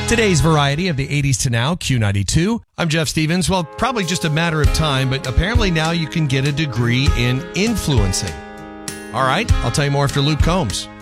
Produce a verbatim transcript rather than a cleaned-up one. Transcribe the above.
Today's variety of the eighties to now, Q ninety-two. I'm Jeff Stevens. Well, probably just a matter of time, but apparently now you can get a degree in influencing. All right, I'll tell you more after Luke Combs.